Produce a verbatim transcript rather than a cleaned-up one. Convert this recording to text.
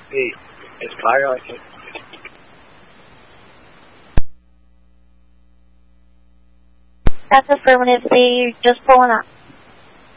B. Is fire like it? That's affirmative, B. Just pulling up.